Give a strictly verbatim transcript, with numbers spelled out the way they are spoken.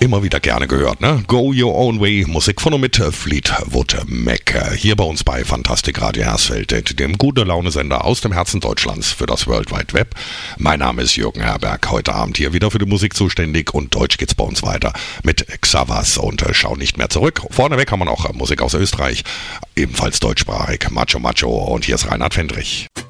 Immer wieder gerne gehört, ne? Go Your Own Way, Musik von und mit Fleetwood Mac. Hier bei uns bei Fantastik Radio Hersfeld, dem gute Laune-Sender aus dem Herzen Deutschlands für das World Wide Web. Mein Name ist Jürgen Herberg, heute Abend hier wieder für die Musik zuständig und Deutsch geht's bei uns weiter mit Xavas und äh, schau nicht mehr zurück. Vorneweg haben wir noch Musik aus Österreich, ebenfalls deutschsprachig, Macho Macho und hier ist Reinhard Fendrich.